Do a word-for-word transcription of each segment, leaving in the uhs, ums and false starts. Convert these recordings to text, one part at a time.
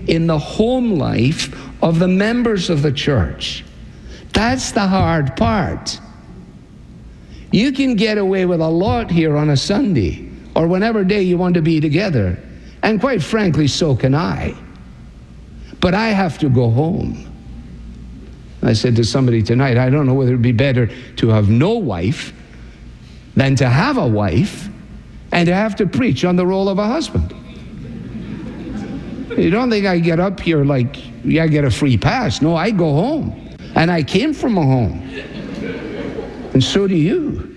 in the home life of the members of the church. That's the hard part. You can get away with a lot here on a Sunday or whenever day you want to be together. And quite frankly, so can I. But I have to go home. I said to somebody tonight, I don't know whether it would be better to have no wife than to have a wife and to have to preach on the role of a husband. You don't think I get up here like, yeah, I get a free pass. No, I go home. And I came from a home. And so do you.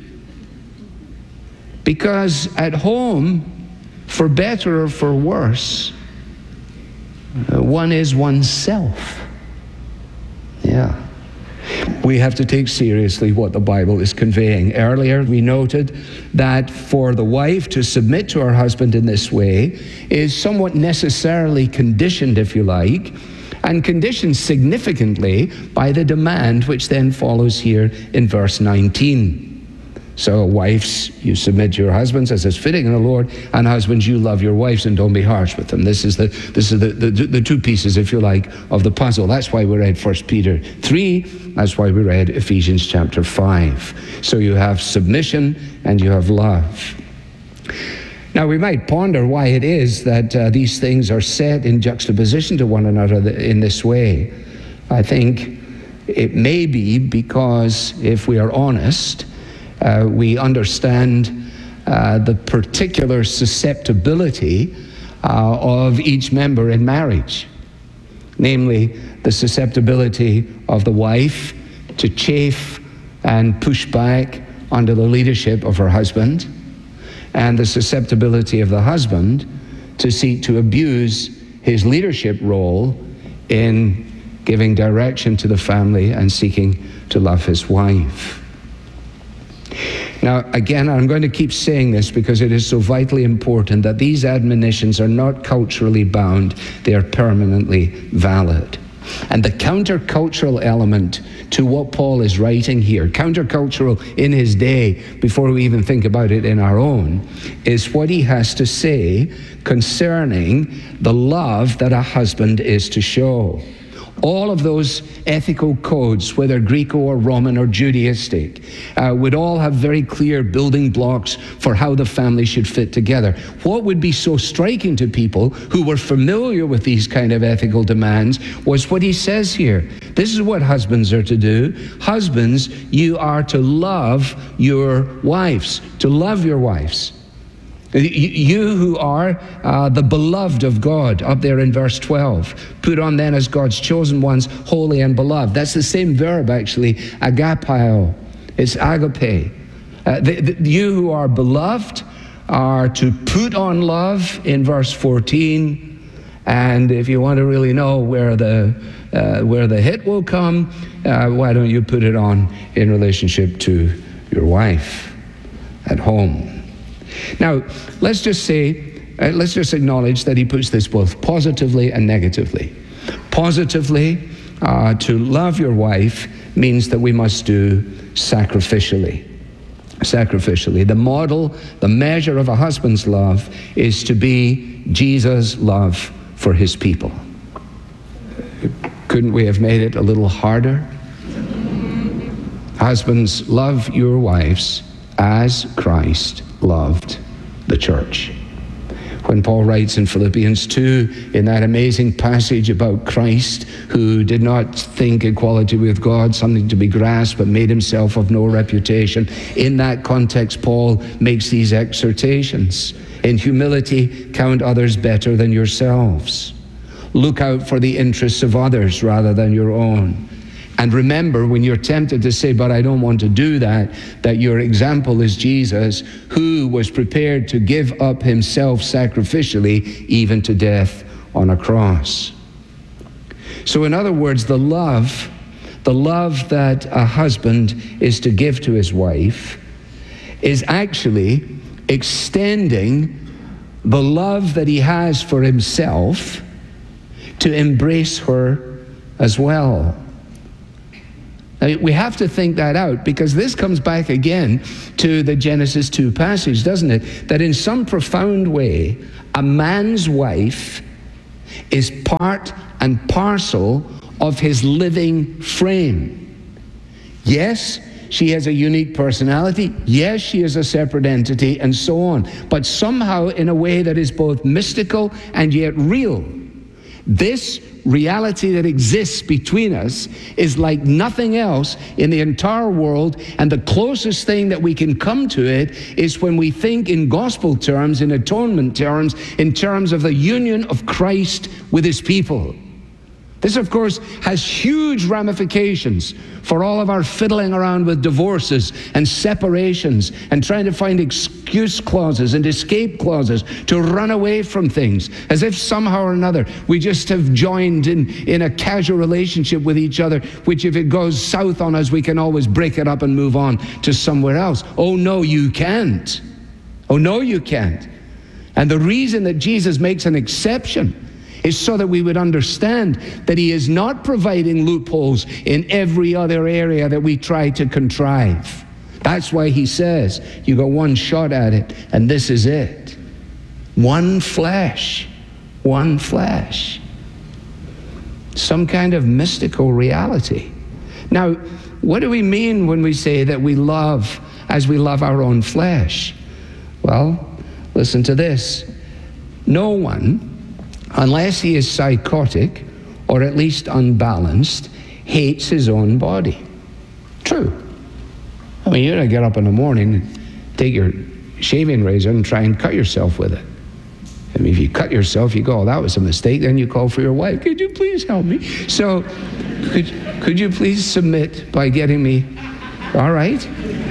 Because at home, for better or for worse, uh, one is oneself. Yeah. We have to take seriously what the Bible is conveying. Earlier, we noted that for the wife to submit to her husband in this way is somewhat necessarily conditioned, if you like, and conditioned significantly by the demand which then follows here in verse nineteen. So wives, you submit to your husbands as is fitting in the Lord, and husbands, you love your wives and don't be harsh with them. This is the this is the, the, the two pieces, if you like, of the puzzle. That's why we read First Peter three. That's why we read Ephesians chapter five. So you have submission and you have love. Now, we might ponder why it is that uh, these things are set in juxtaposition to one another in this way. I think it may be because, if we are honest, uh, we understand uh, the particular susceptibility uh, of each member in marriage. Namely, the susceptibility of the wife to chafe and push back under the leadership of her husband, and the susceptibility of the husband to seek to abuse his leadership role in giving direction to the family and seeking to love his wife. Now, again, I'm going to keep saying this because it is so vitally important that these admonitions are not culturally bound, they are permanently valid. And the countercultural element to what Paul is writing here, countercultural in his day, before we even think about it in our own, is what he has to say concerning the love that a husband is to show. All of those ethical codes, whether Greco or Roman or Judaistic, uh, would all have very clear building blocks for how the family should fit together. What would be so striking to people who were familiar with these kind of ethical demands was what he says here. This is what husbands are to do. Husbands, you are to love your wives, to love your wives. You who are uh, the beloved of God, up there in verse twelve, put on then as God's chosen ones, holy and beloved. That's the same verb, actually, agapao. It's agape. Uh, the, the, you who are beloved are to put on love in verse fourteen. And if you want to really know where the uh, where the hit will come, uh, why don't you put it on in relationship to your wife at home? Now, let's just say, uh, let's just acknowledge that he puts this both positively and negatively. Positively, uh, to love your wife means that we must do sacrificially. Sacrificially. The model, the measure of a husband's love is to be Jesus' love for his people. Couldn't we have made it a little harder? Husbands, love your wives as Christ loved the church. When Paul writes in Philippians two, in that amazing passage about Christ, who did not think equality with God something to be grasped, but made himself of no reputation, in that context, Paul makes these exhortations. In humility, count others better than yourselves. Look out for the interests of others rather than your own. And remember, when you're tempted to say, but I don't want to do that, that your example is Jesus, who was prepared to give up himself sacrificially, even to death on a cross. So in other words, the love, the love that a husband is to give to his wife is actually extending the love that he has for himself to embrace her as well. Now, we have to think that out, because this comes back again to the Genesis two passage, doesn't it? That in some profound way, a man's wife is part and parcel of his living frame. Yes, she has a unique personality. Yes, she is a separate entity, and so on. But somehow, in a way that is both mystical and yet real, this reality that exists between us is like nothing else in the entire world, and the closest thing that we can come to it is when we think in gospel terms, in atonement terms, in terms of the union of Christ with his people. This, of course, has huge ramifications for all of our fiddling around with divorces and separations and trying to find excuse clauses and escape clauses to run away from things, as if somehow or another we just have joined in, in a casual relationship with each other, which if it goes south on us, we can always break it up and move on to somewhere else. Oh, no, you can't. Oh, no, you can't. And the reason that Jesus makes an exception is so that we would understand that he is not providing loopholes in every other area that we try to contrive. That's why he says, you got one shot at it, and this is it. One flesh. One flesh. Some kind of mystical reality. Now, what do we mean when we say that we love as we love our own flesh? Well, listen to this. No one, unless he is psychotic or at least unbalanced, hates his own body. True. I mean, you're going to get up in the morning and take your shaving razor and try and cut yourself with it. I mean, if you cut yourself, you go, oh, that was a mistake. Then you call for your wife. Could you please help me? So, could, could you please submit by getting me, all right?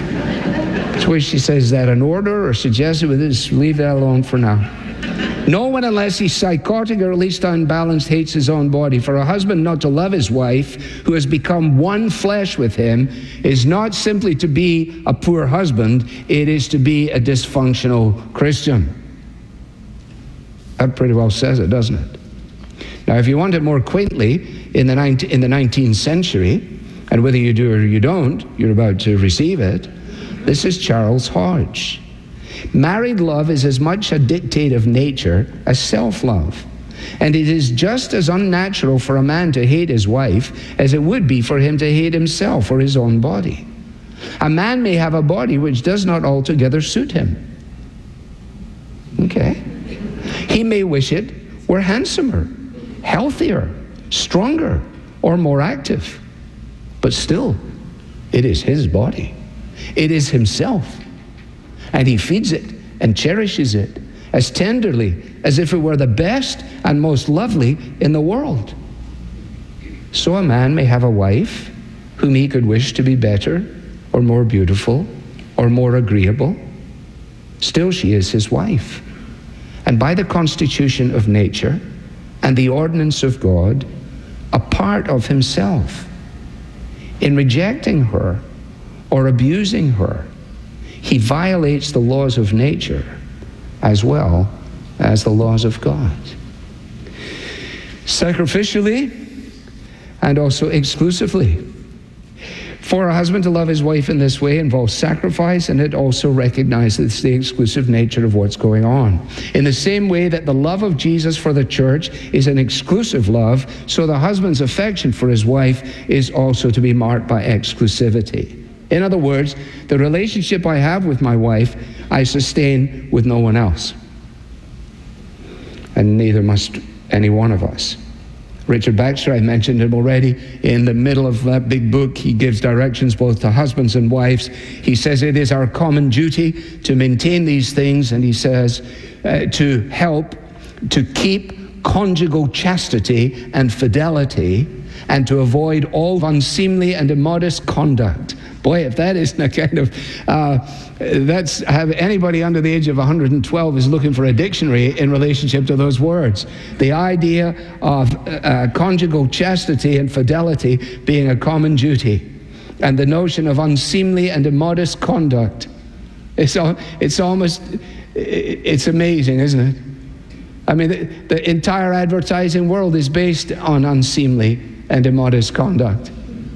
To which she says, is that an order or suggested with this? Leave that alone for now. No one, unless he's psychotic or at least unbalanced, hates his own body. For a husband not to love his wife, who has become one flesh with him, is not simply to be a poor husband, it is to be a dysfunctional Christian. That pretty well says it, doesn't it? Now, if you want it more quaintly, in the, nineteenth, in the nineteenth century, and whether you do or you don't, you're about to receive it, this is Charles Hodge. Married love is as much a dictate of nature as self-love. And it is just as unnatural for a man to hate his wife as it would be for him to hate himself or his own body. A man may have a body which does not altogether suit him. Okay? He may wish it were handsomer, healthier, stronger, or more active. But still, it is his body. It is himself. And he feeds it and cherishes it as tenderly as if it were the best and most lovely in the world. So a man may have a wife whom he could wish to be better or more beautiful or more agreeable. Still, she is his wife. And by the constitution of nature and the ordinance of God, a part of himself. In rejecting her or abusing her, he violates the laws of nature as well as the laws of God. Sacrificially and also exclusively. For a husband to love his wife in this way involves sacrifice, and it also recognizes the exclusive nature of what's going on. In the same way that the love of Jesus for the church is an exclusive love, so the husband's affection for his wife is also to be marked by exclusivity. In other words, the relationship I have with my wife, I sustain with no one else. And neither must any one of us. Richard Baxter, I mentioned him already, in the middle of that big book, he gives directions both to husbands and wives. He says it is our common duty to maintain these things, and he says uh, to help to keep conjugal chastity and fidelity, and to avoid all unseemly and immodest conduct. Boy, if that isn't a kind of, uh, that's, have anybody under the age of one hundred twelve is looking for a dictionary in relationship to those words. The idea of uh, conjugal chastity and fidelity being a common duty, and the notion of unseemly and immodest conduct. It's, it's almost, it's amazing, isn't it? I mean, the, the entire advertising world is based on unseemly and immodest conduct.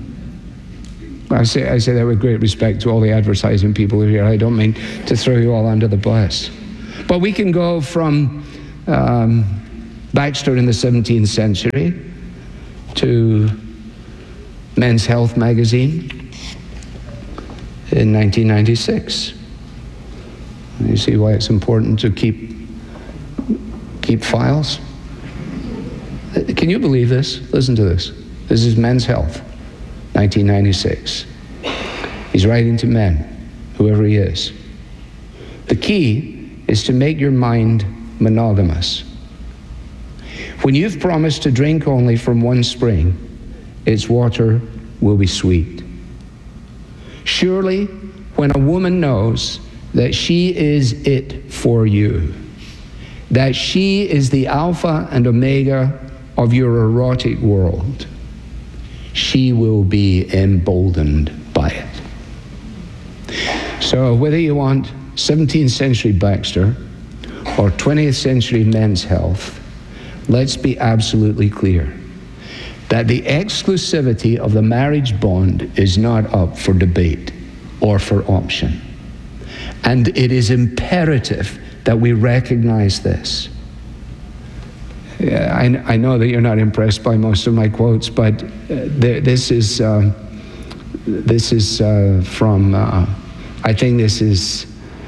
I say, I say that with great respect to all the advertising people here. I don't mean to throw you all under the bus. But we can go from um, Baxter in the seventeenth century to Men's Health magazine in nineteen ninety-six. You see why it's important to keep keep files? Can you believe this? Listen to this. This is Men's Health, nineteen ninety-six. He's writing to men, whoever he is. The key is to make your mind monogamous. When you've promised to drink only from one spring, its water will be sweet. Surely, when a woman knows that she is it for you, that she is the Alpha and Omega of your erotic world, she will be emboldened by it. So whether you want seventeenth century Baxter or twentieth century Men's Health, let's be absolutely clear that the exclusivity of the marriage bond is not up for debate or for option. And it is imperative that we recognize this. Yeah, I, I know that you're not impressed by most of my quotes, but uh, th- this is uh, this is uh, from, uh, I think this is,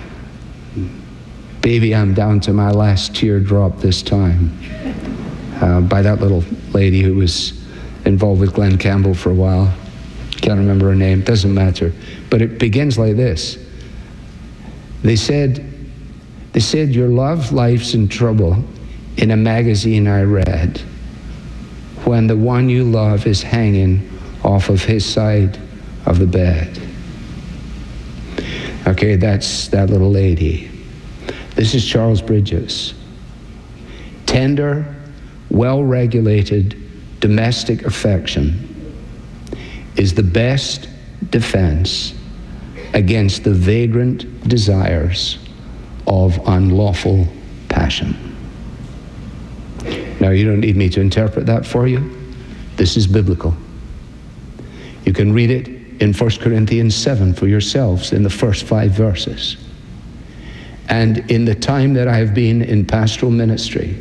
Baby, I'm Down to My Last Teardrop This Time, uh, by that little lady who was involved with Glenn Campbell for a while. Can't remember her name, doesn't matter. But it begins like this. They said, they said, your love life's in trouble in a magazine I read when the one you love is hanging off of his side of the bed. Okay, that's that little lady. This is Charles Bridges. Tender, well-regulated domestic affection is the best defense against the vagrant desires of unlawful passion. Now, you don't need me to interpret that for you. This is biblical. You can read it in First Corinthians seven for yourselves in the first five verses. And in the time that I have been in pastoral ministry,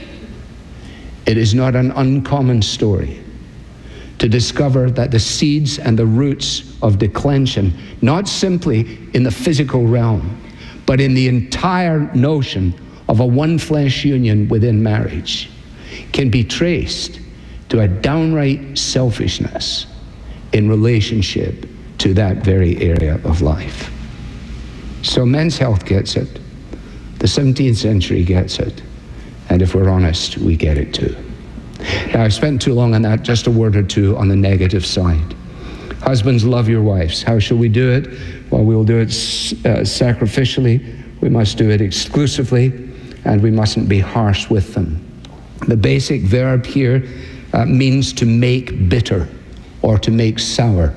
it is not an uncommon story to discover that the seeds and the roots of declension, not simply in the physical realm, but in the entire notion of a one-flesh union within marriage, can be traced to a downright selfishness in relationship to that very area of life. So Men's Health gets it. The seventeenth century gets it. And if we're honest, we get it too. Now, I've spent too long on that, just a word or two on the negative side. Husbands, love your wives. How shall we do it? Well, we'll do it uh, sacrificially. We must do it exclusively, and we mustn't be harsh with them. The basic verb here uh, means to make bitter or to make sour.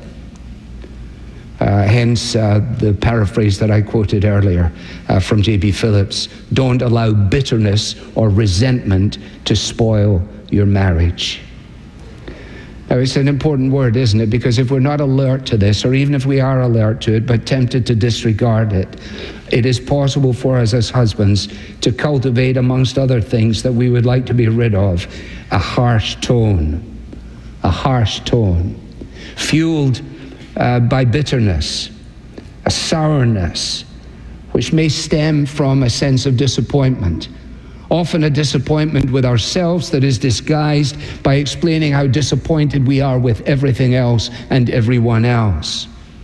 Uh, hence uh, the paraphrase that I quoted earlier uh, from J B Phillips. Don't allow bitterness or resentment to spoil your marriage. Now, it's an important word, isn't it? Because if we're not alert to this, or even if we are alert to it but tempted to disregard it, it is possible for us as husbands to cultivate, amongst other things that we would like to be rid of, a harsh tone, a harsh tone, fueled uh, by bitterness, a sourness, which may stem from a sense of disappointment. Often a disappointment with ourselves that is disguised by explaining how disappointed we are with everything else and everyone else.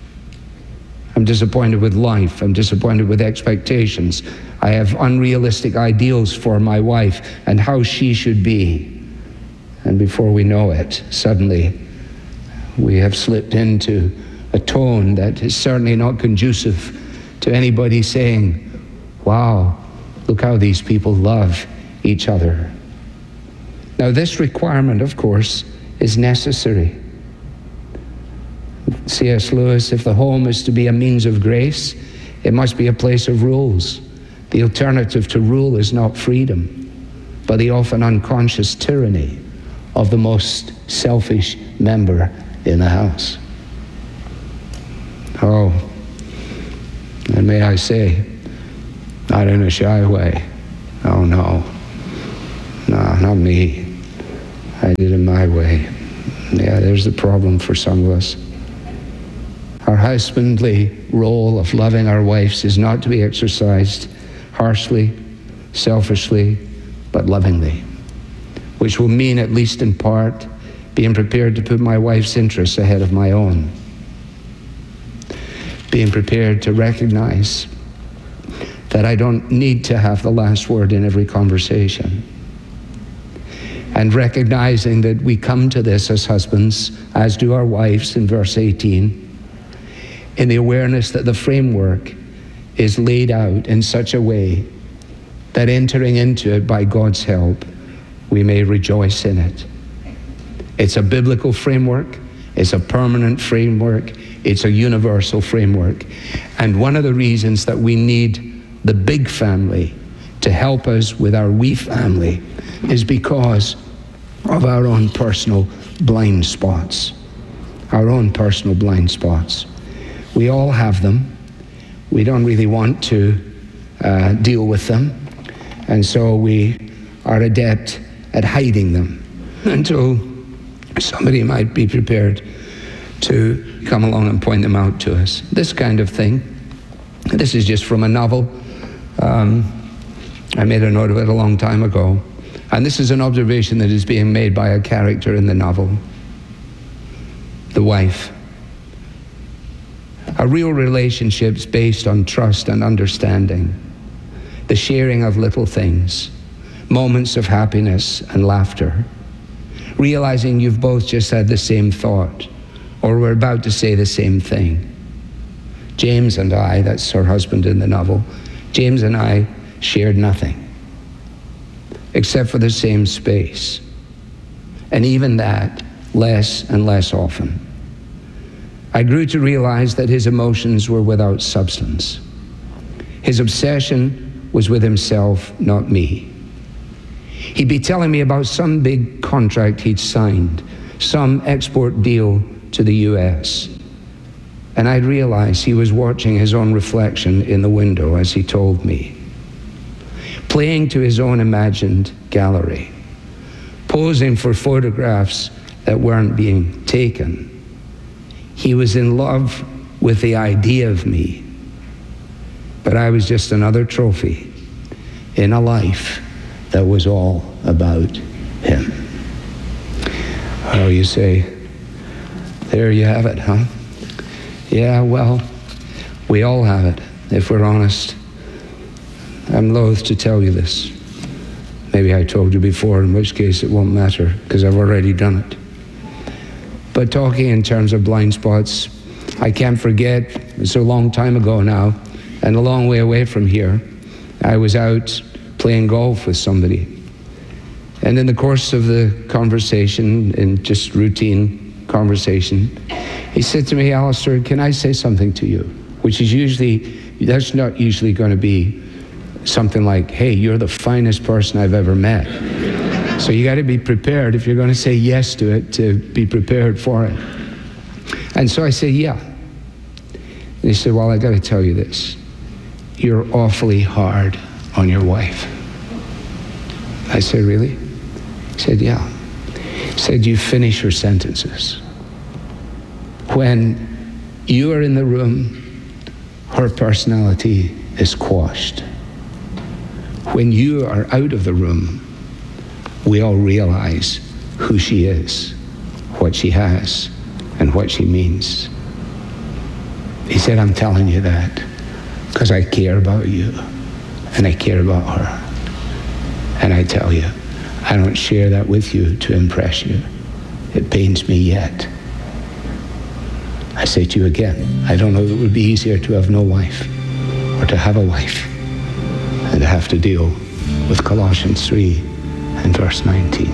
I'm disappointed with life. I'm disappointed with expectations. I have unrealistic ideals for my wife and how she should be. And before we know it, suddenly we have slipped into a tone that is certainly not conducive to anybody saying, wow, look how these people love each other. Now, this requirement, of course, is necessary. C S Lewis, if the home is to be a means of grace, it must be a place of rules. The alternative to rule is not freedom, but the often unconscious tyranny of the most selfish member in the house. Oh, and may I say, not in a shy way. Oh, no. No, not me. I did it my way. Yeah, there's the problem for some of us. Our husbandly role of loving our wives is not to be exercised harshly, selfishly, but lovingly, which will mean, at least in part, being prepared to put my wife's interests ahead of my own. Being prepared to recognize that I don't need to have the last word in every conversation. And recognizing that we come to this as husbands, as do our wives in verse eighteen, in the awareness that the framework is laid out in such a way that entering into it by God's help, we may rejoice in it. It's a biblical framework. It's a permanent framework. It's a universal framework. And one of the reasons that we need the big family to help us with our wee family is because of our own personal blind spots. Our own personal blind spots. We all have them. We don't really want to uh, deal with them. And so we are adept at hiding them until somebody might be prepared to come along and point them out to us. This kind of thing. This is just from a novel. Um, I made a note of it a long time ago. And this is an observation that is being made by a character in the novel. The wife. A real relationship's based on trust and understanding. The sharing of little things. Moments of happiness and laughter. Realizing you've both just had the same thought, or we're about to say the same thing. James and I, that's her husband in the novel, James and I shared nothing, except for the same space. And even that, less and less often. I grew to realize that his emotions were without substance. His obsession was with himself, not me. He'd be telling me about some big contract he'd signed, some export deal to the U S. And I'd realize he was watching his own reflection in the window as he told me. Playing to his own imagined gallery. Posing for photographs that weren't being taken. He was in love with the idea of me. But I was just another trophy in a life that was all about him. Oh, you say, there you have it, huh? Yeah, well, we all have it, if we're honest. I'm loath to tell you this. Maybe I told you before, in which case it won't matter, because I've already done it. But talking in terms of blind spots, I can't forget, it's a long time ago now, and a long way away from here, I was out playing golf with somebody. And in the course of the conversation, in just routine conversation, he said to me, Alistair, can I say something to you? Which is usually, that's not usually going to be something like, hey, you're the finest person I've ever met. So you got to be prepared, if you're going to say yes to it, to be prepared for it. And so I said, yeah. And he said, well, I got to tell you this. You're awfully hard on your wife. I said, really? He said, yeah. He said, you finish her sentences. When you are in the room, her personality is quashed. When you are out of the room, we all realize who she is, what she has, and what she means. He said, I'm telling you that because I care about you and I care about her. And I tell you, I don't share that with you to impress you. It pains me yet. I say to you again, I don't know if it would be easier to have no wife or to have a wife and to have to deal with Colossians three and verse nineteen.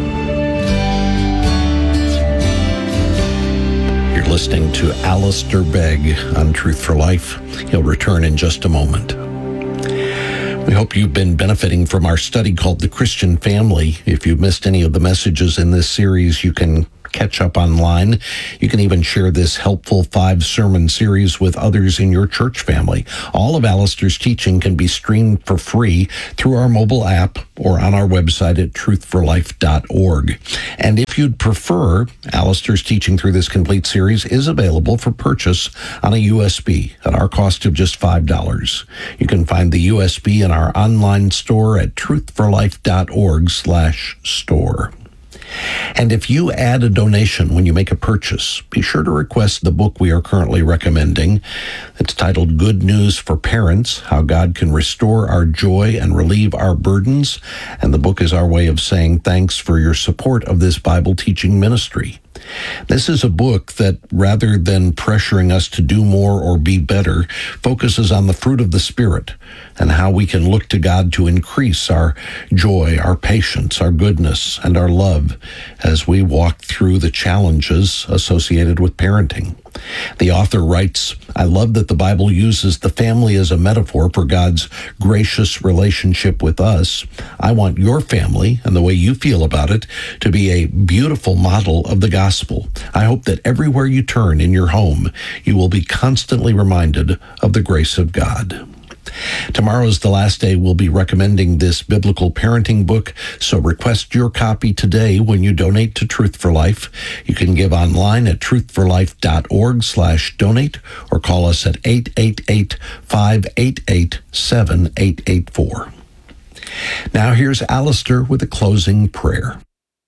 You're listening to Alistair Begg on Truth for Life. He'll return in just a moment. We hope you've been benefiting from our study called The Christian Family. If you've missed any of the messages in this series, you can catch up online. You can even share this helpful five-sermon series with others in your church family. All of Alistair's teaching can be streamed for free through our mobile app or on our website at truth for life dot org. And if you'd prefer, Alistair's teaching through this complete series is available for purchase on a U S B at our cost of just five dollars. You can find the U S B in our online store at truth for life dot org slash store. And if you add a donation when you make a purchase, be sure to request the book we are currently recommending. It's titled Good News for Parents, How God Can Restore Our Joy and Relieve Our Burdens. And the book is our way of saying thanks for your support of this Bible teaching ministry. This is a book that, rather than pressuring us to do more or be better, focuses on the fruit of the Spirit and how we can look to God to increase our joy, our patience, our goodness, and our love as we walk through the challenges associated with parenting. The author writes, I love that the Bible uses the family as a metaphor for God's gracious relationship with us. I want your family and the way you feel about it to be a beautiful model of the gospel. I hope that everywhere you turn in your home, you will be constantly reminded of the grace of God. Tomorrow is the last day we'll be recommending this biblical parenting book, so request your copy today when you donate to Truth for Life. You can give online at truth for life dot org slash donate or call us at eight eight eight, five eight eight, seven eight eight four. Now here's Alistair with a closing prayer.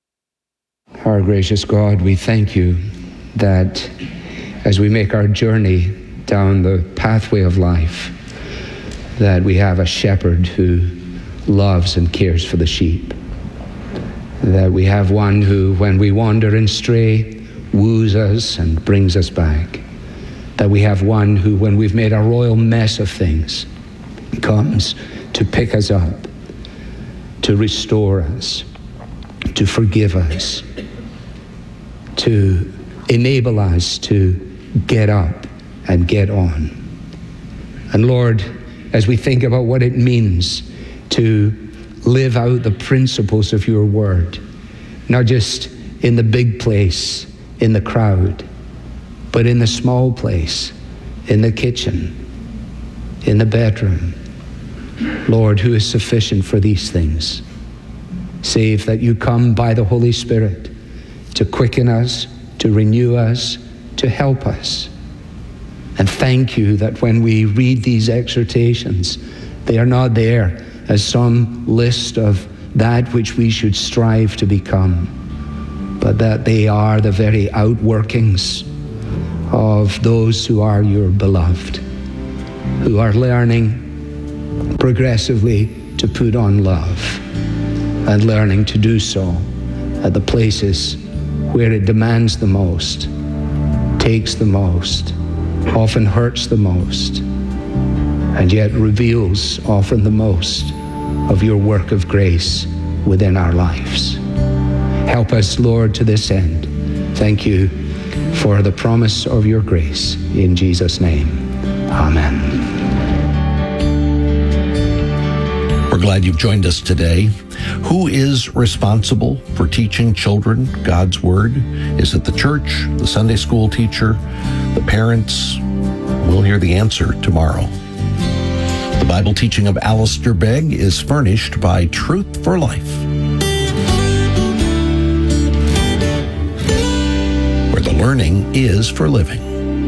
Our gracious God, we thank you that as we make our journey down the pathway of life, that we have a shepherd who loves and cares for the sheep. That we have one who, when we wander and stray, woos us and brings us back. That we have one who, when we've made a royal mess of things, comes to pick us up, to restore us, to forgive us, to enable us to get up and get on. And Lord, as we think about what it means to live out the principles of your word, not just in the big place, in the crowd, but in the small place, in the kitchen, in the bedroom. Lord, who is sufficient for these things, save that you come by the Holy Spirit to quicken us, to renew us, to help us. And thank you that when we read these exhortations, they are not there as some list of that which we should strive to become, but that they are the very outworkings of those who are your beloved, who are learning progressively to put on love and learning to do so at the places where it demands the most, takes the most, often hurts the most, and yet reveals often the most of your work of grace within our lives. Help us, Lord, to this end. Thank you for the promise of your grace. In Jesus' name, amen. We're glad you've joined us today. Who is responsible for teaching children God's Word? Is it the church, the Sunday school teacher, the parents? We'll hear the answer tomorrow. The Bible teaching of Alistair Begg is furnished by Truth for Life, where the learning is for living.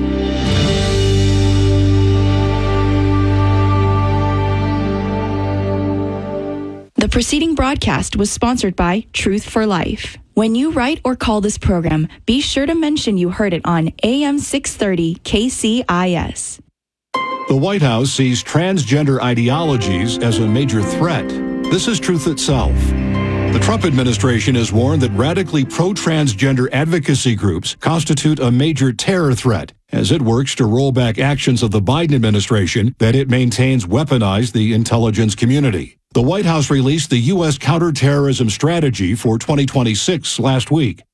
The preceding broadcast was sponsored by Truth for Life. When you write or call this program, be sure to mention you heard it on A M six thirty K C I S. The White House sees transgender ideologies as a major threat. This is truth itself. The Trump administration has warned that radically pro-transgender advocacy groups constitute a major terror threat as it works to roll back actions of the Biden administration that it maintains weaponize the intelligence community. The White House released the U S counterterrorism strategy for twenty twenty-six last week.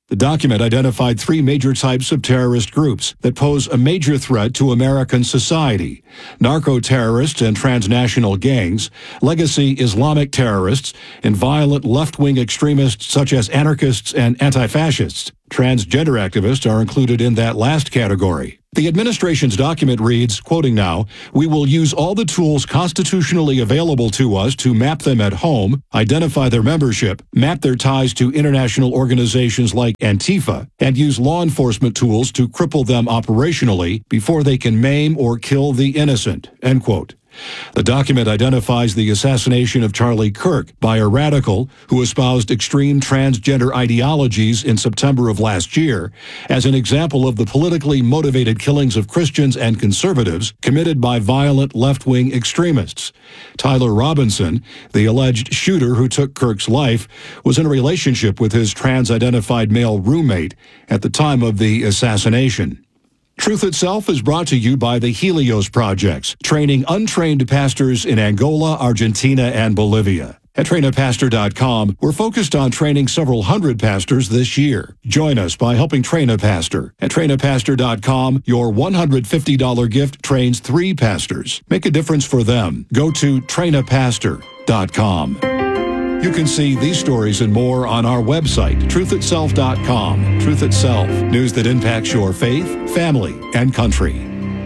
The document identified three major types of terrorist groups that pose a major threat to American society: narco-terrorists and transnational gangs, legacy Islamic terrorists, and violent left-wing extremists such as anarchists and anti-fascists. Transgender activists are included in that last category. The administration's document reads, quoting now, "We will use all the tools constitutionally available to us to map them at home, identify their membership, map their ties to international organizations like Antifa, and use law enforcement tools to cripple them operationally before they can maim or kill the innocent," end quote. The document identifies the assassination of Charlie Kirk by a radical who espoused extreme transgender ideologies in September of last year as an example of the politically motivated killings of Christians and conservatives committed by violent left-wing extremists. Tyler Robinson, the alleged shooter who took Kirk's life, was in a relationship with his trans-identified male roommate at the time of the assassination. Truth Itself is brought to you by the Helios Projects, training untrained pastors in Angola, Argentina, and Bolivia. At train a pastor dot com, we're focused on training several hundred pastors this year. Join us by helping train a pastor. At train a pastor dot com, your one hundred fifty dollars gift trains three pastors. Make a difference for them. Go to train a pastor dot com. You can see these stories and more on our website, truth itself dot com. Truth Itself, news that impacts your faith, family, and country.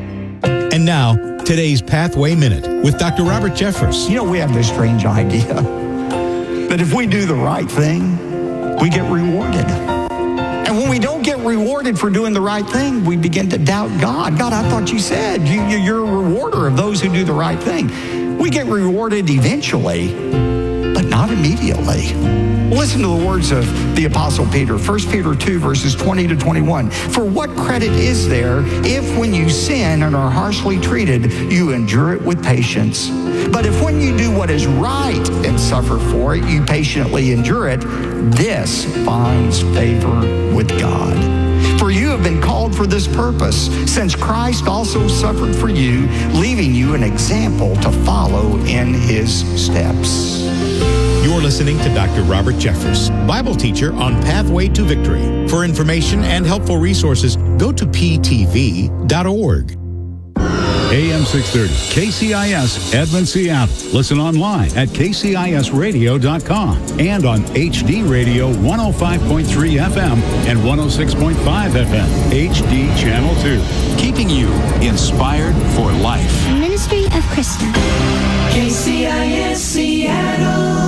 And now, today's Pathway Minute with Doctor Robert Jeffress. You know, we have this strange idea that if we do the right thing, we get rewarded. And when we don't get rewarded for doing the right thing, we begin to doubt God. God, I thought you said you, you're a rewarder of those who do the right thing. We get rewarded eventually, but not immediately. Listen to the words of the Apostle Peter, First Peter two, verses twenty to twenty-one. For what credit is there if when you sin and are harshly treated, you endure it with patience? But if when you do what is right and suffer for it, you patiently endure it, this finds favor with God. For you have been called for this purpose, since Christ also suffered for you, leaving you an example to follow in his steps. You're listening to Doctor Robert Jeffress, Bible teacher on Pathway to Victory. For information and helpful resources, go to p t v dot org. A M six thirty, K C I S, Edmond, Seattle. Listen online at k c i s radio dot com and on H D Radio one oh five point three F M and one oh six point five F M, H D Channel two. Keeping you inspired for life. Ministry of Christian. K C I S Seattle.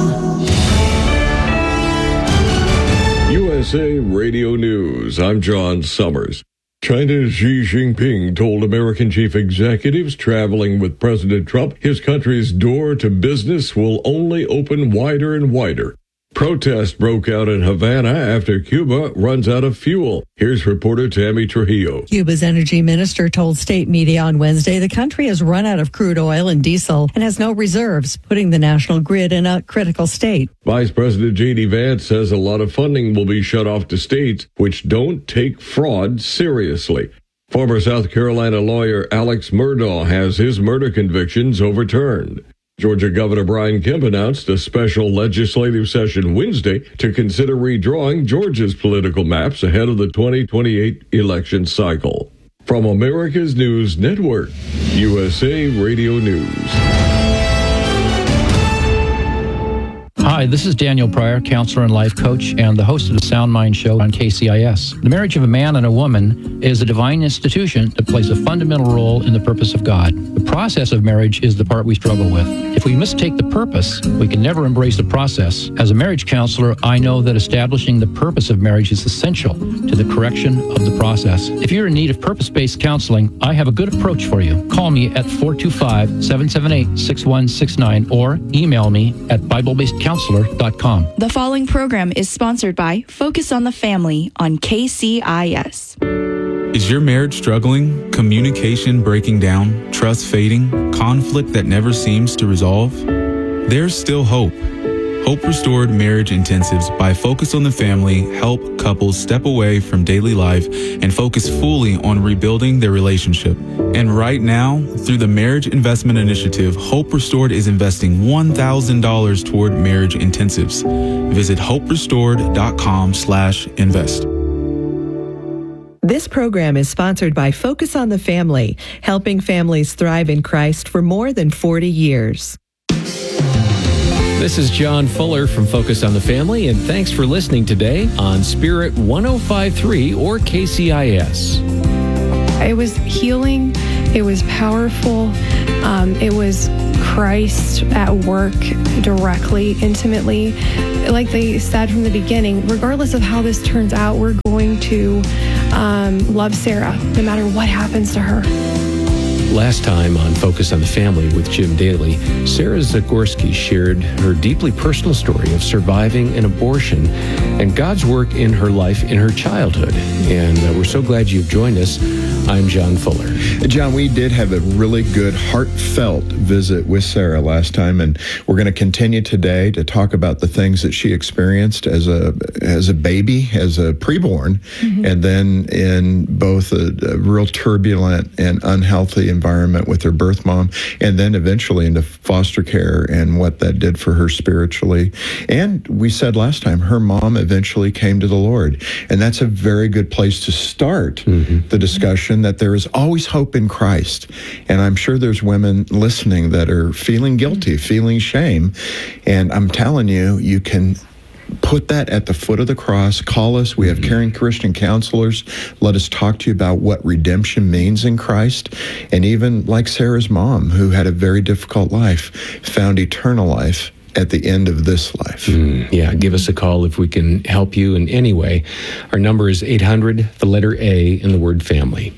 U S A Radio News. I'm John Summers. China's Xi Jinping told American chief executives traveling with President Trump his country's door to business will only open wider and wider. Protests broke out in Havana after Cuba runs out of fuel. Here's reporter Tammy Trujillo. Cuba's energy minister told state media on Wednesday the country has run out of crude oil and diesel and has no reserves, putting the national grid in a critical state. Vice President J D Vance says a lot of funding will be shut off to states which don't take fraud seriously. Former South Carolina lawyer Alex Murdaugh has his murder convictions overturned. Georgia Governor Brian Kemp announced a special legislative session Wednesday to consider redrawing Georgia's political maps ahead of the twenty twenty-eight election cycle. From America's News Network, U S A Radio News. Hi, this is Daniel Pryor, counselor and life coach, and the host of the Sound Mind Show on K C I S. The marriage of a man and a woman is a divine institution that plays a fundamental role in the purpose of God. The process of marriage is the part we struggle with. If we mistake the purpose, we can never embrace the process. As a marriage counselor, I know that establishing the purpose of marriage is essential to the correction of the process. If you're in need of purpose-based counseling, I have a good approach for you. Call me at four two five, seven seven eight, six one six nine or email me at bible based counselor dot com. The following program is sponsored by Focus on the Family on K C I S. Is your marriage struggling? Communication breaking down? Trust fading? Conflict that never seems to resolve? There's still hope. Hope Restored Marriage Intensives by Focus on the Family help couples step away from daily life and focus fully on rebuilding their relationship. And right now, through the Marriage Investment Initiative, Hope Restored is investing one thousand dollars toward marriage intensives. Visit hope restored dot com slash invest. This program is sponsored by Focus on the Family, helping families thrive in Christ for more than forty years. This is John Fuller from Focus on the Family, and thanks for listening today on Spirit one oh five point three or K C I S. It was healing. It was powerful. Um, it was Christ at work directly, intimately. Like they said from the beginning, regardless of how this turns out, we're going to um, love Sarah no matter what happens to her. Last time on Focus on the Family with Jim Daly, Sarah Zagorski shared her deeply personal story of surviving an abortion and God's work in her life in her childhood. And uh, we're so glad you've joined us. I'm John Fuller. John, we did have a really good, heartfelt visit with Sarah last time, and we're going to continue today to talk about the things that she experienced as a as a baby, as a preborn, mm-hmm. and then in both a, a real turbulent and unhealthy environment with her birth mom, and then eventually into foster care and what that did for her spiritually. And we said last time, her mom eventually came to the Lord, and that's a very good place to start mm-hmm. the discussion. That there is always hope in Christ. And I'm sure there's women listening that are feeling guilty, feeling shame. And I'm telling you, you can put that at the foot of the cross. Call us. We have mm-hmm. caring Christian counselors. Let us talk to you about what redemption means in Christ. And even like Sarah's mom, who had a very difficult life, found eternal life at the end of this life. Mm, yeah, give us a call if we can help you in any way. Our number is eight hundred, the letter A, in the word family.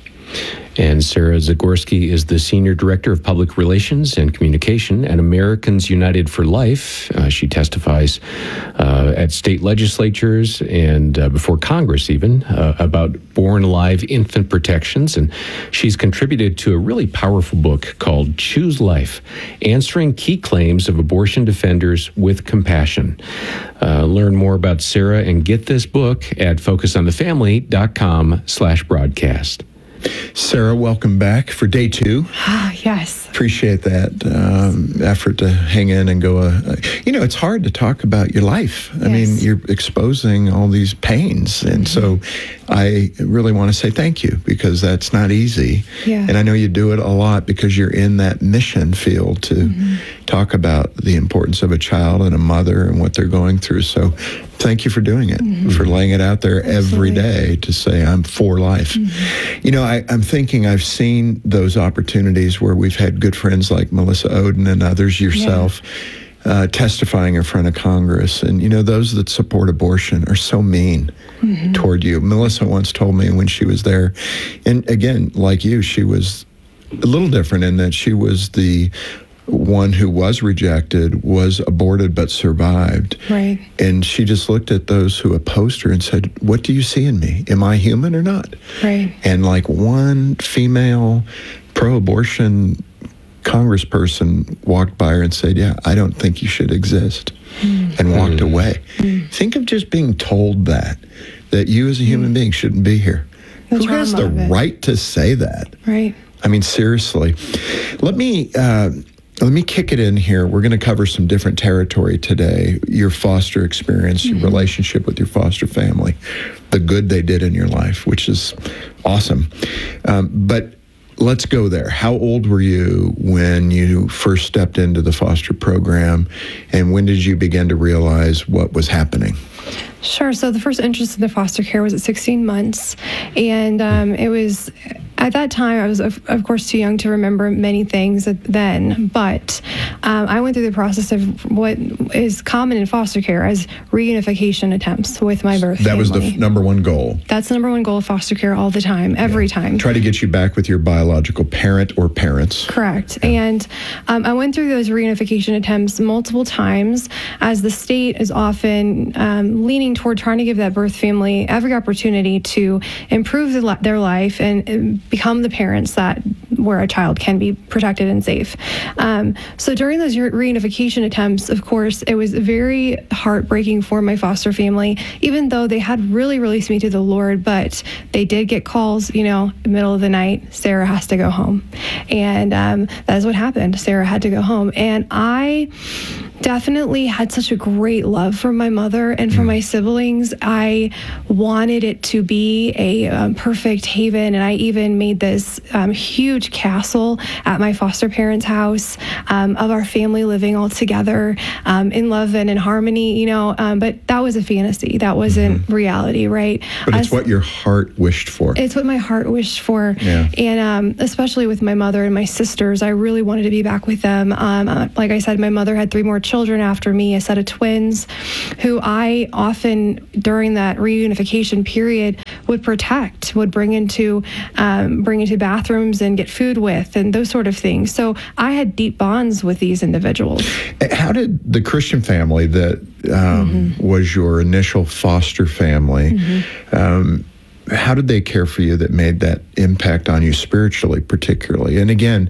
And Sarah Zagorski is the Senior Director of Public Relations and Communication at Americans United for Life. Uh, she testifies uh, at state legislatures and uh, before Congress even uh, about born alive infant protections. And she's contributed to a really powerful book called Choose Life, Answering Key Claims of Abortion Defenders with Compassion. Uh, learn more about Sarah and get this book at focus on the family dot com slash broadcast. Sarah, welcome back for day two. Ah, yes. Appreciate that um, effort to hang in and go. Uh, you know, it's hard to talk about your life. Yes. I mean, you're exposing all these pains. And mm-hmm. so I really want to say thank you, because that's not easy. Yeah. And I know you do it a lot because you're in that mission field to mm-hmm. talk about the importance of a child and a mother and what they're going through. So thank you for doing it, mm-hmm. for laying it out there Absolutely. Every day to say, I'm for life. Mm-hmm. You know, I, I'm thinking I've seen those opportunities where we've had good friends like Melissa Oden and others, yourself, yeah. uh, testifying in front of Congress. And, you know, those that support abortion are so mean mm-hmm. toward you. Melissa once told me when she was there, and again, like you, she was a little different in that she was the one who was rejected, was aborted, but survived. Right. And she just looked at those who opposed her and said, what do you see in me? Am I human or not? Right. And like one female pro-abortion congressperson walked by her and said, yeah, I don't think you should exist, mm. and walked mm. away. Mm. Think of just being told that, that you as a human mm. being shouldn't be here. The Who has the right to say that? Right. I mean, seriously. Let me... Uh, Let me kick it in here. We're going to cover some different territory today. Your foster experience, your mm-hmm. relationship with your foster family, the good they did in your life, which is awesome. Um, but let's go there. How old were you when you first stepped into the foster program, and when did you begin to realize what was happening? Sure. So the first interest in the foster care was at sixteen months. And um, it was, at that time, I was, of, of course, too young to remember many things then. But um, I went through the process of what is common in foster care as reunification attempts with my birth That family. was the f- number one goal. That's the number one goal of foster care all the time, every yeah. time. Try to get you back with your biological parent or parents. Correct. Yeah. And um, I went through those reunification attempts multiple times, as the state is often um, leaning toward trying to give that birth family every opportunity to improve the, their life and, and become the parents that where a child can be protected and safe. Um, so during those reunification attempts, of course, it was very heartbreaking for my foster family, even though they had really released me to the Lord, but they did get calls, you know, middle of the night, Sarah has to go home. And um, that is what happened. Sarah had to go home. And I definitely had such a great love for my mother and for mm. my siblings. I wanted it to be a um, perfect haven, and I even made this um, huge castle at my foster parents' house um, of our family living all together um, in love and in harmony, you know, um, but that was a fantasy. That wasn't mm-hmm. reality, right? But it's As, what your heart wished for. It's what my heart wished for. Yeah. And um, especially with my mother and my sisters, I really wanted to be back with them. Um, uh, like I said, my mother had three more children after me, a set of twins, who I often, during that reunification period, would protect, would bring into um, bring into bathrooms and get food with, and those sort of things. So I had deep bonds with these individuals. How did the Christian family that um, mm-hmm. was your initial foster family, mm-hmm. um, how did they care for you that made that impact on you spiritually, particularly? And again,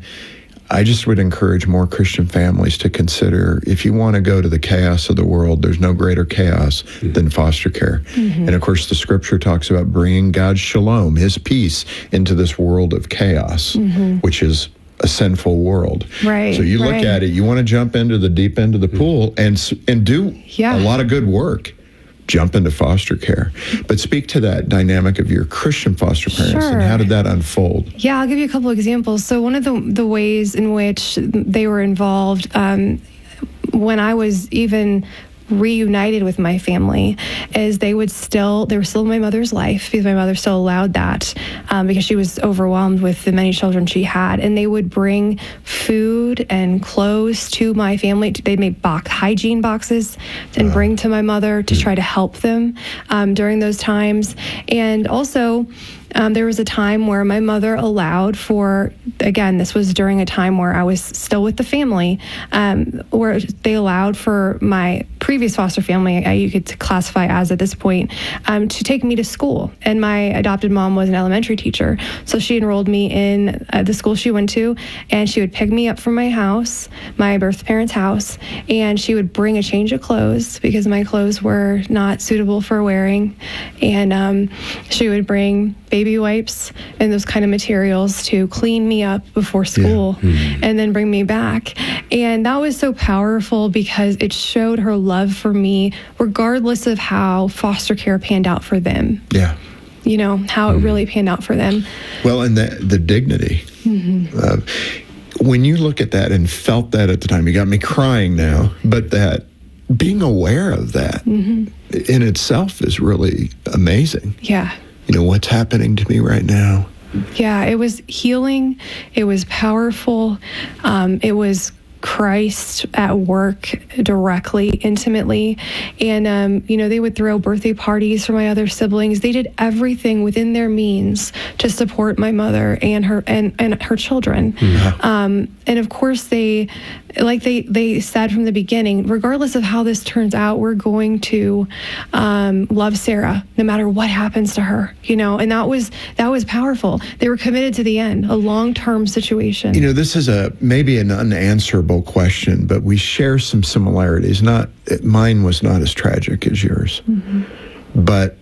I just would encourage more Christian families to consider, if you want to go to the chaos of the world, there's no greater chaos mm-hmm. than foster care. Mm-hmm. And of course, the scripture talks about bringing God's shalom, his peace, into this world of chaos, mm-hmm. which is a sinful world. Right. So you look right. at it, you want to jump into the deep end of the pool and and do yeah. a lot of good work. Jump into foster care. But speak to that dynamic of your Christian foster parents sure. and how did that unfold? Yeah, I'll give you a couple of examples. So one of the the ways in which they were involved um, when I was even reunited with my family is they would still, they were still in my mother's life because my mother still allowed that um, because she was overwhelmed with the many children she had. And they would bring food and clothes to my family. They made box hygiene boxes and wow. bring to my mother to try to help them um, during those times. And also, Um, there was a time where my mother allowed for, again, this was during a time where I was still with the family, um, where they allowed for my previous foster family, I, you could classify as at this point, um, to take me to school. And my adopted mom was an elementary teacher. So she enrolled me in uh, the school she went to, and she would pick me up from my house, my birth parents' house, and she would bring a change of clothes because my clothes were not suitable for wearing. And um, she would bring baby wipes and those kind of materials to clean me up before school yeah. mm-hmm. and then bring me back. And that was so powerful because it showed her love for me, regardless of how foster care panned out for them. Yeah. You know, how mm-hmm. it really panned out for them. Well, and the, the dignity. Mm-hmm. Uh, when you look at that and felt that at the time, you got me crying now, but that being aware of that mm-hmm. in itself is really amazing. Yeah. You know, what's happening to me right now? Yeah, it was healing. It was powerful. Um, it was Christ at work directly, intimately. And, um, you know, they would throw birthday parties for my other siblings. They did everything within their means to support my mother and her and, and her children. Mm-hmm. Um, and of course, they, like they, they said from the beginning, regardless of how this turns out, we're going to um, love Sarah no matter what happens to her, you know, and that was, that was powerful. They were committed to the end, a long-term situation. You know, this is a, maybe an unanswerable question, but we share some similarities. Not, mine was not as tragic as yours, mm-hmm. but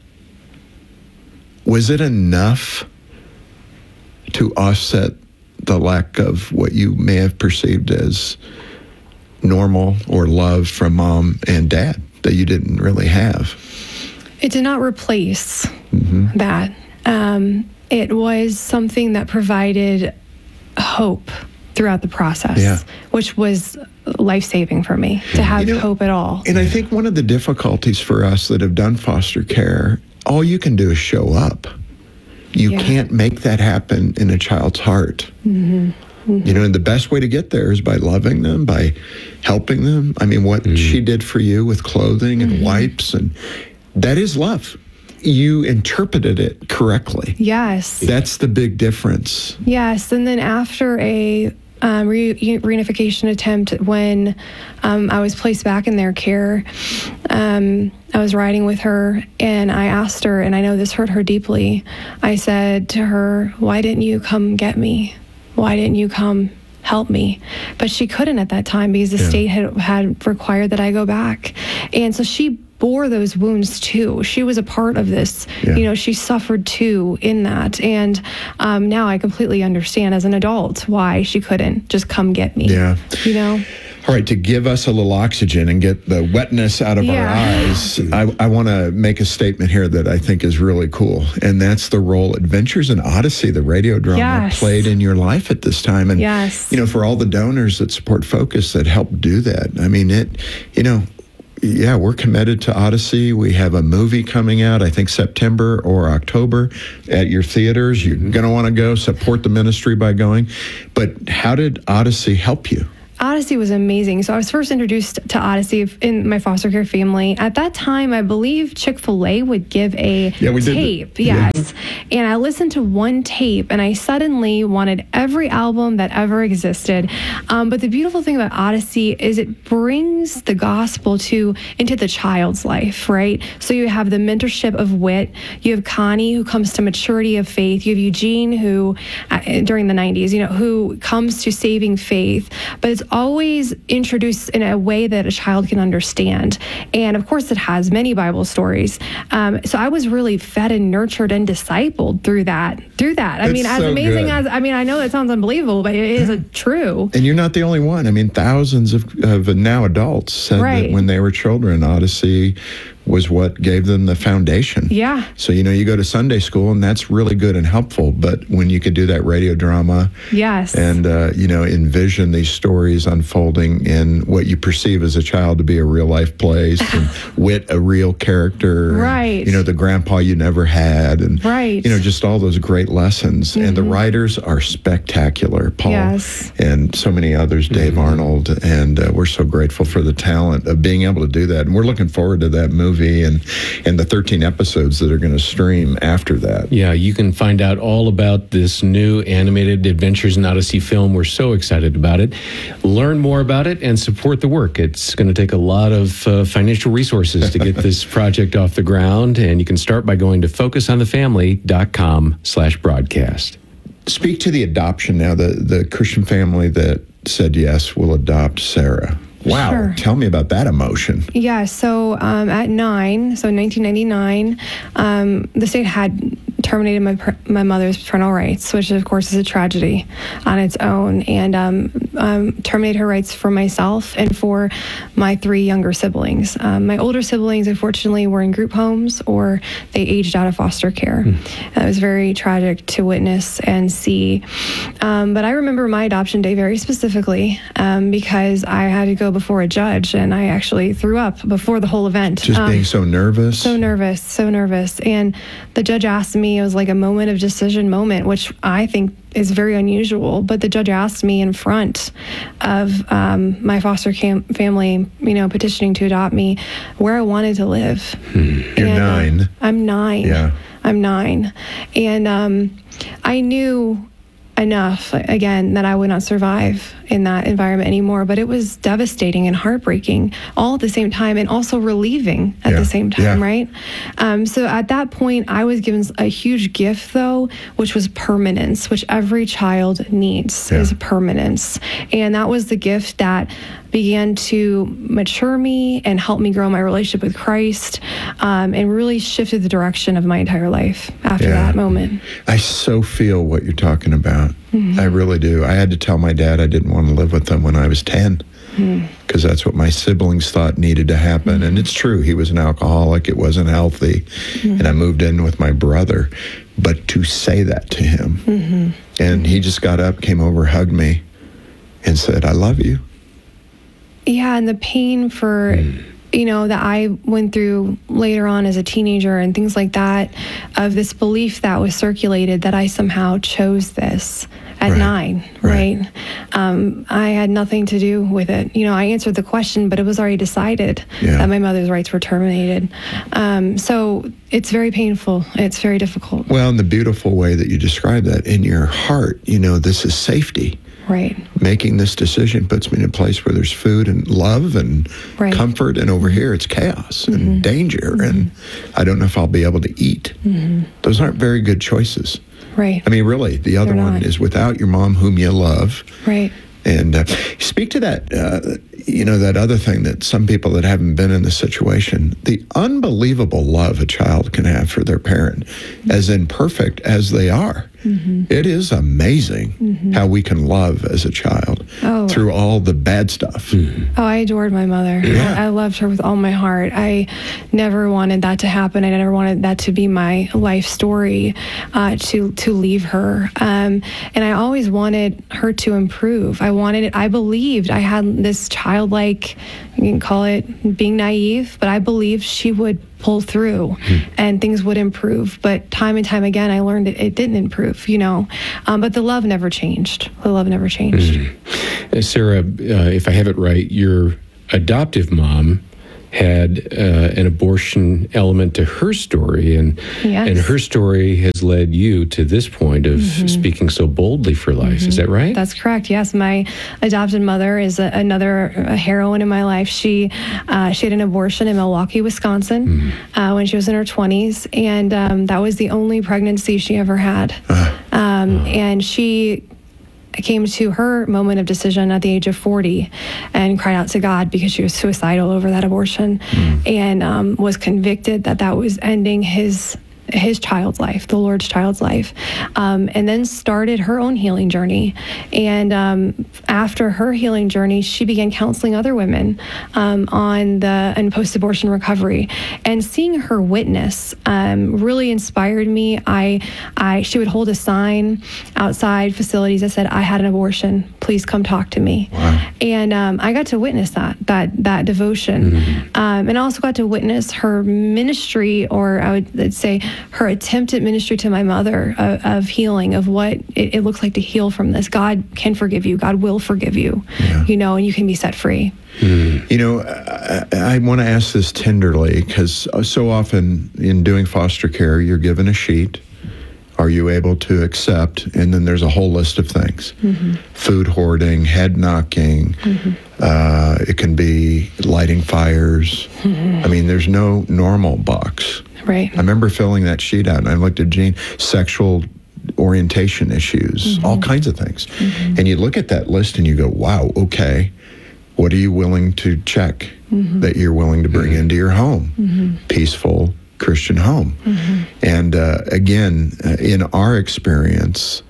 was it enough to offset the lack of what you may have perceived as normal or love from mom and dad that you didn't really have? It did not replace mm-hmm. that. Um, it was something that provided hope throughout the process, yeah. which was life-saving for me to have you know, hope at all. And I think one of the difficulties for us that have done foster care, all you can do is show up. You yeah. can't make that happen in a child's heart. Mm-hmm. Mm-hmm. You know, and the best way to get there is by loving them, by helping them. I mean, what mm-hmm. she did for you with clothing and mm-hmm. wipes, and that is love. You interpreted it correctly. Yes. That's the big difference. Yes. And then after a um, re- reunification attempt, when um, I was placed back in their care, um, I was riding with her and I asked her, and I know this hurt her deeply, I said to her, "Why didn't you come get me? Why didn't you come help me?" But she couldn't at that time because the yeah. state had, had required that I go back. And so she bore those wounds too. She was a part of this. Yeah. You know, she suffered too in that. And um, now I completely understand as an adult why she couldn't just come get me. Yeah. You know? All right, to give us a little oxygen and get the wetness out of Yeah. our eyes, I, I want to make a statement here that I think is really cool, and that's the role Adventures in Odyssey, the radio drama, Yes. played in your life at this time. And, Yes. you know, for all the donors that support Focus that help do that, I mean, it, you know, yeah, we're committed to Odyssey. We have a movie coming out, I think September or October at your theaters. You're going to want to go support the ministry by going. But how did Odyssey help you? Odyssey was amazing. So I was first introduced to Odyssey in my foster care family. At that time, I believe Chick-fil-A would give a Yeah, we did tape. the- yes. yeah. And I listened to one tape and I suddenly wanted every album that ever existed. Um, but the beautiful thing about Odyssey is it brings the gospel to into the child's life, right? So you have the mentorship of Whit. You have Connie, who comes to maturity of faith. You have Eugene, who uh, during the nineties, you know, who comes to saving faith. But it's always introduced in a way that a child can understand. And of course, it has many Bible stories. Um, so I was really fed and nurtured and discipled through that. Through that. I That's mean, as so amazing good. as, I mean, I know that sounds unbelievable, but it is a true. And you're not the only one. I mean, thousands of, of now adults said Right. that when they were children, Odyssey was what gave them the foundation. Yeah. So, you know, you go to Sunday school and that's really good and helpful. But when you could do that radio drama Yes. and, uh, you know, envision these stories unfolding in what you perceive as a child to be a real life place and Whit, a real character. Right. You know, the grandpa you never had. And, Right. you know, just all those great lessons. And the writers are spectacular. Paul Yes. and so many others, Dave Arnold. And uh, we're so grateful for the talent of being able to do that. And we're looking forward to that movie and and the thirteen episodes that are going to stream after that. Yeah, you can find out all about this new animated Adventures in Odyssey film. We're so excited about it. Learn more about it and support the work. It's going to take a lot of uh, financial resources to get this project off the ground, and you can start by going to focus on the family dot com slash broadcast. Speak to the adoption now, the, the Christian family that said yes will adopt Sarah. Wow. Sure. Tell me about that emotion. Yeah, so um, at nine, so nineteen ninety-nine, um, the state had terminated my my mother's parental rights, which of course is a tragedy on its own, and um, um, terminated her rights for myself and for my three younger siblings. Um, my older siblings, unfortunately, were in group homes or they aged out of foster care. It was very tragic to witness and see. Um, but I remember my adoption day very specifically um, because I had to go before a judge, and I actually threw up before the whole event. Just Um, being so nervous. so nervous, so nervous. And the judge asked me, it was like a moment of decision moment, which I think is very unusual. But the judge asked me in front of um, my foster cam- family, you know, petitioning to adopt me, where I wanted to live. You're And, uh, nine. I'm nine. Yeah. I'm nine. And um, I knew enough, again, that I would not survive in that environment anymore. But it was devastating and heartbreaking all at the same time, and also relieving at Yeah. the same time, Yeah. right? Um, so at that point, I was given a huge gift, though, which was permanence, which every child needs, Yeah. is permanence. And that was the gift that began to mature me and help me grow my relationship with Christ, um, and really shifted the direction of my entire life after Yeah. that moment. I so feel what you're talking about. I really do. I had to tell my dad I didn't want to live with him when I was ten. Because that's what my siblings thought needed to happen. Mm-hmm. And it's true. He was an alcoholic. It wasn't healthy. Mm-hmm. And I moved in with my brother. But to say that to him, mm-hmm. and he just got up, came over, hugged me, and said, I love you. Yeah, and the pain for... Mm. you know, that I went through later on as a teenager and things like that, of this belief that was circulated that I somehow chose this at right. nine, right? right? Um, I had nothing to do with it. You know, I answered the question, but it was already decided yeah. that my mother's rights were terminated. Um, so it's very painful. It's very difficult. Well, in the beautiful way that you describe that, in your heart, you know, this is safety. Right. Making this decision puts me in a place where there's food and love and right. comfort, and over here it's chaos mm-hmm. and danger, mm-hmm. and I don't know if I'll be able to eat. Mm-hmm. Those aren't very good choices. Right. I mean, really, the other They're one not. is without your mom, whom you love. Right. And uh, speak to that, uh, you know, that other thing that some people that haven't been in this situation, the unbelievable love a child can have for their parent, mm-hmm. as imperfect as they are. Mm-hmm. It is amazing mm-hmm. how we can love as a child oh. through all the bad stuff. Mm-hmm. Oh, I adored my mother. Yeah. I, I loved her with all my heart. I never wanted that to happen. I never wanted that to be my life story, uh, to to leave her. Um, and I always wanted her to improve. I wanted it. I believed I had this childlike, you can call it being naive, but I believed she would pull through mm-hmm. and things would improve. But time and time again, I learned it, it didn't improve, you know. Um, but the love never changed. The love never changed. Mm-hmm. Uh, Sarah, uh, if I have it right, your adoptive mom had uh, an abortion element to her story, and yes. and her story has led you to this point of mm-hmm. speaking so boldly for life. Mm-hmm. Is that right? That's correct. Yes, my adopted mother is a, another a heroine in my life. She uh, she had an abortion in Milwaukee, Wisconsin, mm-hmm. uh, when she was in her twenties, and um, that was the only pregnancy she ever had. Uh, um, uh. And she came to her moment of decision at the age of forty and cried out to God because she was suicidal over that abortion mm. and um, was convicted that that was ending his his child's life, the Lord's child's life, um, and then started her own healing journey. And um, after her healing journey, she began counseling other women um, on the and post-abortion recovery. And seeing her witness um, really inspired me. I, I, she would hold a sign outside facilities that said, "I had an abortion. Please come talk to me." Wow. And um, I got to witness that that that devotion, mm-hmm. um, and I also got to witness her ministry, or I would say her attempt at ministry to my mother of, of healing, of what it, it looks like to heal from this. God can forgive you. God will forgive you, yeah. you know, and you can be set free. Mm. You know, I, I want to ask this tenderly, because so often in doing foster care, you're given a sheet. Are you able to accept? And then there's a whole list of things. Mm-hmm. Food hoarding, head knocking. Mm-hmm. Uh, it can be lighting fires. Mm-hmm. I mean, there's no normal box. Right. I remember filling that sheet out, and I looked at Jean, sexual orientation issues, mm-hmm. all kinds of things. Mm-hmm. And you look at that list and you go, wow, okay, what are you willing to check mm-hmm. that you're willing to bring mm-hmm. into your home? Mm-hmm. Peaceful Christian home. Mm-hmm. And uh, again, uh, in our experience,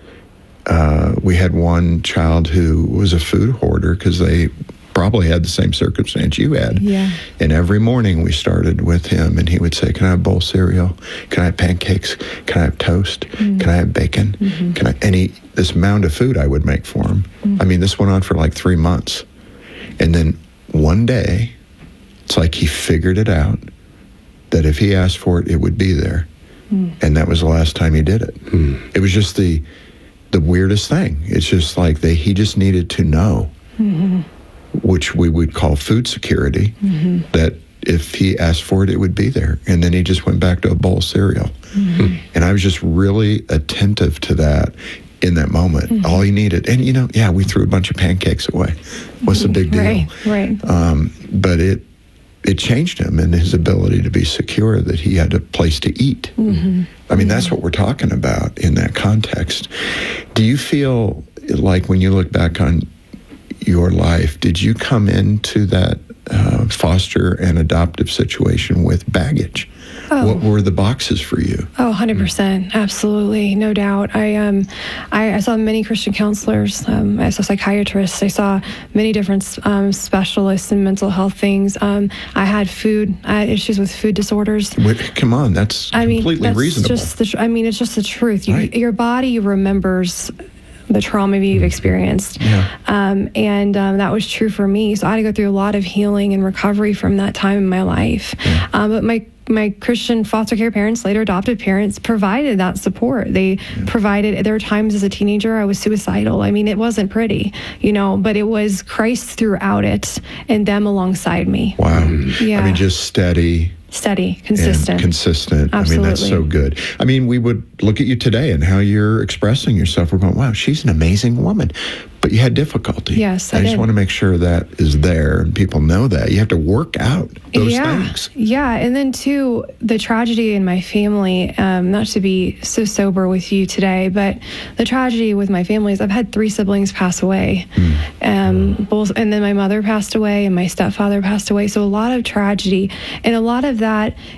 uh, we had one child who was a food hoarder because they probably had the same circumstance you had. Yeah. And every morning we started with him, and he would say, "Can I have a bowl of cereal? Can I have pancakes? Can I have toast? Mm-hmm. Can I have bacon? Mm-hmm. Can I?" And he, this mound of food I would make for him. Mm-hmm. I mean, this went on for like three months. And then one day, it's like he figured it out, that if he asked for it, it would be there. Mm. And that was the last time he did it. Mm. It was just the the weirdest thing. It's just like they, he just needed to know, mm-hmm. which we would call food security, mm-hmm. that if he asked for it, it would be there. And then he just went back to a bowl of cereal. Mm-hmm. And I was just really attentive to that in that moment. Mm-hmm. All he needed. And, you know, yeah, we threw a bunch of pancakes away. What's the big deal? Right, right. Um, but it, it changed him and his ability to be secure that he had a place to eat. Mm-hmm. I mean, that's what we're talking about in that context. Do you feel like when you look back on your life, did you come into that uh, foster and adoptive situation with baggage? Oh. What were the boxes for you? Oh, one hundred percent. Absolutely. No doubt. I um, I, I saw many Christian counselors. Um, I saw psychiatrists. I saw many different um, specialists in mental health things. Um, I had food. I had issues with food disorders. Wait, come on. That's I completely mean, that's reasonable. Just the, I mean, it's just the truth. You, right. Your body remembers the trauma you've experienced. Yeah. Um, and um, that was true for me. So I had to go through a lot of healing and recovery from that time in my life. Yeah. Um, but my my Christian foster care parents, later adopted parents, provided that support. They yeah. provided, there were times as a teenager I was suicidal. I mean, it wasn't pretty, you know, but it was Christ throughout it and them alongside me. Wow. Yeah. I mean, just steady. Steady, consistent. And consistent. Absolutely. I mean, that's so good. I mean, we would look at you today and how you're expressing yourself. We're going, wow, she's an amazing woman. But you had difficulty. Yes, I, I just did. want to make sure that is there and people know that. You have to work out those yeah. things. Yeah, and then too, the tragedy in my family, um, not to be so sober with you today, but the tragedy with my family is I've had three siblings pass away. Mm. Um, both, and then my mother passed away and my stepfather passed away. So a lot of tragedy, and a lot of that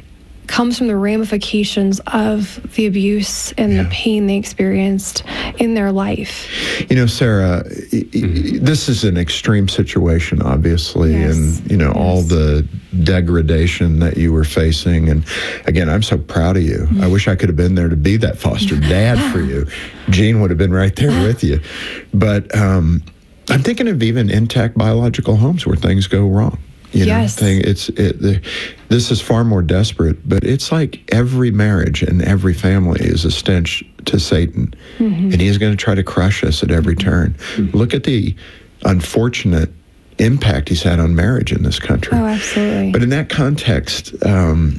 comes from the ramifications of the abuse and yeah. the pain they experienced in their life. You know, Sarah, mm-hmm. this is an extreme situation, obviously, yes. and, you know, yes. all the degradation that you were facing. And again, I'm so proud of you. Mm-hmm. I wish I could have been there to be that foster dad for you. Gene would have been right there with you. But um, I'm thinking of even intact biological homes where things go wrong. You know, yes. thing, it's it, the, this is far more desperate, but it's like every marriage and every family is a stench to Satan, mm-hmm. and he's going to try to crush us at every turn. Mm-hmm. Look at the unfortunate impact he's had on marriage in this country. Oh, absolutely. But in that context, um,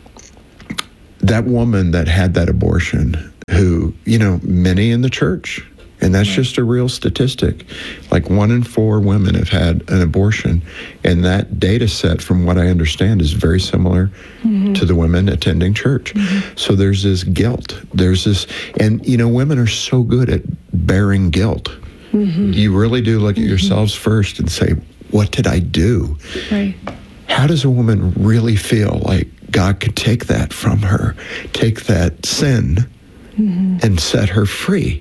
that woman that had that abortion, who, you know, many in the church, and that's just a real statistic. Like one in four women have had an abortion. And that data set, from what I understand, is very similar mm-hmm. to the women attending church. Mm-hmm. So there's this guilt. There's this, and you know, women are so good at bearing guilt. Mm-hmm. You really do look at mm-hmm. yourselves first and say, what did I do? Right. How does a woman really feel like God could take that from her, take that sin mm-hmm. and set her free?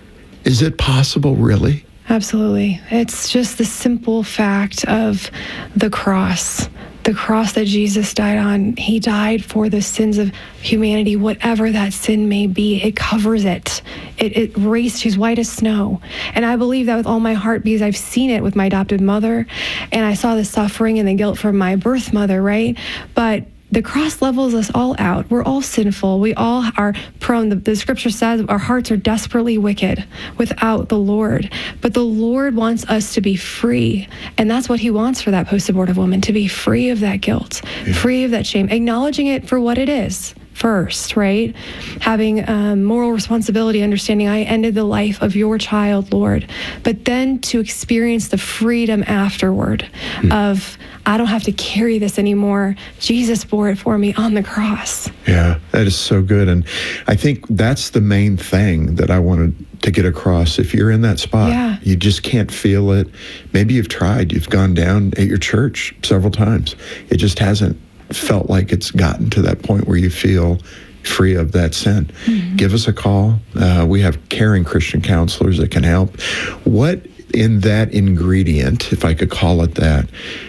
Is it possible, really? Absolutely. It's just the simple fact of the cross, the cross that Jesus died on. He died for the sins of humanity, whatever that sin may be. It covers it. It, it erased, she's white as snow. And I believe that with all my heart, because I've seen it with my adopted mother, and I saw the suffering and the guilt from my birth mother, right? But the cross levels us all out. We're all sinful. We all are prone. The, the scripture says our hearts are desperately wicked without the Lord. But the Lord wants us to be free. And that's what he wants for that post-abortive woman, to be free of that guilt, yeah. free of that shame, acknowledging it for what it is first, right? Having um, moral responsibility, understanding I ended the life of your child, Lord. But then to experience the freedom afterward mm. of, I don't have to carry this anymore. Jesus bore it for me on the cross. Yeah, that is so good. And I think that's the main thing that I wanted to get across. If you're in that spot, yeah. you just can't feel it. Maybe you've tried, you've gone down at your church several times. It just hasn't felt like it's gotten to that point where you feel free of that sin. Mm-hmm. Give us a call. Uh, we have caring Christian counselors that can help. What in that ingredient, if I could call it that,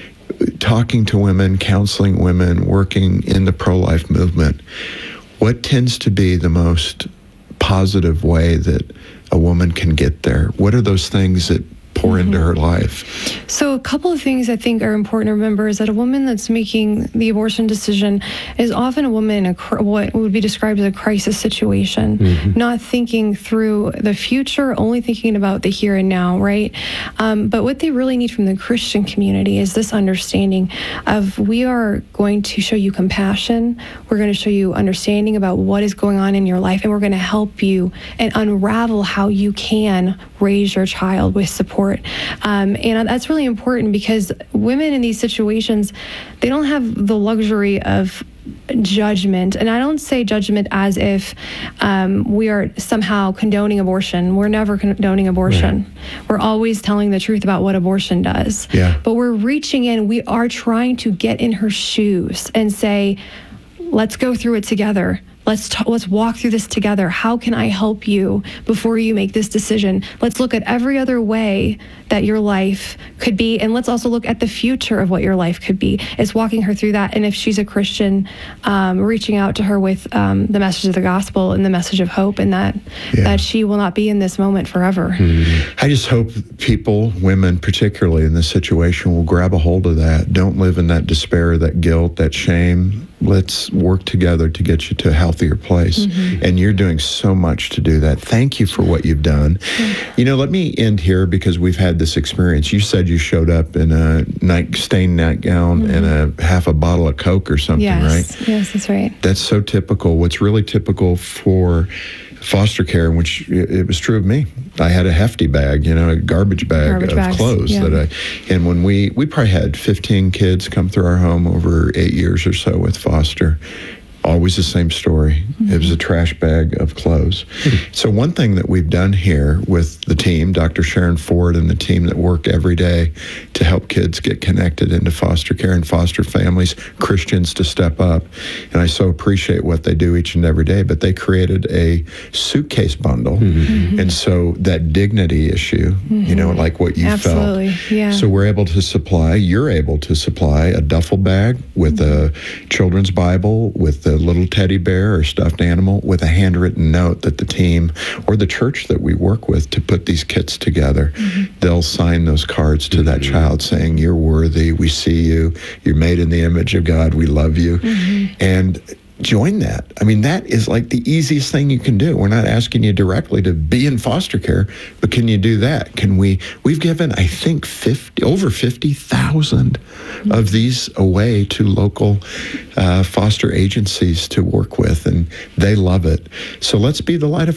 talking to women, counseling women, working in the pro-life movement, what tends to be the most positive way that a woman can get there? What are those things that pour mm-hmm. into her life? So a couple of things I think are important to remember is that a woman that's making the abortion decision is often a woman in a, what would be described as a crisis situation, mm-hmm. not thinking through the future, only thinking about the here and now, right? Um, but what they really need from the Christian community is this understanding of, we are going to show you compassion, we're going to show you understanding about what is going on in your life, and we're going to help you and unravel how you can raise your child with support. Um, and that's really important, because women in these situations, they don't have the luxury of judgment. And I don't say judgment as if um, we are somehow condoning abortion. We're never condoning abortion. Right. We're always telling the truth about what abortion does. Yeah. But we're reaching in, we are trying to get in her shoes and say, let's go through it together. Let's t- let's walk through this together. How can I help you before you make this decision? Let's look at every other way that your life could be, and let's also look at the future of what your life could be. It's walking her through that, and if she's a Christian, um, reaching out to her with um, the message of the gospel and the message of hope, and that yeah. that she will not be in this moment forever. Mm. I just hope people, women particularly in this situation, will grab a hold of that. Don't live in that despair, that guilt, that shame. Let's work together to get you to a healthier place. Mm-hmm. And you're doing so much to do that. Thank you for what you've done. Mm-hmm. You know, let me end here, because we've had this experience. You said you showed up in a night stained nightgown mm-hmm. and a half a bottle of Coke or something, yes. right? Yes, that's right. That's so typical. What's really typical for foster care, which it was true of me. I had a hefty bag, you know, a garbage bag garbage of bags, clothes yeah. that I, and when we, we probably had fifteen kids come through our home over eight years or so with foster. always the same story. Mm-hmm. It was a trash bag of clothes. Mm-hmm. So one thing that we've done here with the team, Doctor Sharon Ford and the team that work every day to help kids get connected into foster care and foster families, Christians to step up. And I so appreciate what they do each and every day, but they created a suitcase bundle. Mm-hmm. And so that dignity issue, mm-hmm. you know, like what you Absolutely. felt. Yeah. So we're able to supply, you're able to supply a duffel bag with mm-hmm. a children's Bible, with a little teddy bear or stuffed animal, with a handwritten note that the team or the church that we work with to put these kits together, mm-hmm. they'll sign those cards to mm-hmm. that child saying, you're worthy, we see you, you're made in the image of God, we love you. Mm-hmm. And join that. I mean, that is like the easiest thing you can do. We're not asking you directly to be in foster care, but can you do that? Can we, we've given, I think, fifty, over fifty thousand mm-hmm. of these away to local uh, foster agencies to work with, and they love it. So let's be the light of